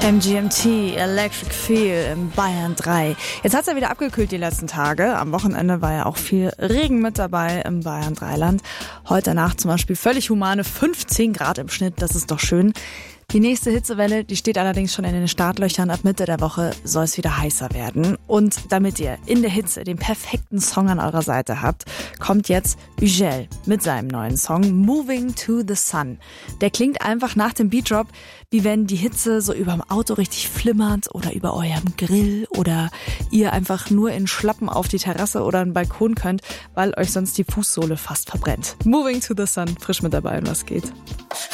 MGMT, Electric Feel in Bayern 3. Jetzt hat es ja wieder abgekühlt die letzten Tage. Am Wochenende war ja auch viel Regen mit dabei im Bayern 3-Land. Heute Nacht zum Beispiel völlig humane 15 Grad im Schnitt. Das ist doch schön. Die nächste Hitzewelle, die steht allerdings schon in den Startlöchern. Ab Mitte der Woche soll es wieder heißer werden. Und damit ihr in der Hitze den perfekten Song an eurer Seite habt, kommt jetzt Ugel mit seinem neuen Song Moving to the Sun. Der klingt einfach nach dem Beatdrop, wie wenn die Hitze so überm Auto richtig flimmert oder über eurem Grill oder ihr einfach nur in Schlappen auf die Terrasse oder einen Balkon könnt, weil euch sonst die Fußsohle fast verbrennt. Moving to the Sun, frisch mit dabei, und was geht.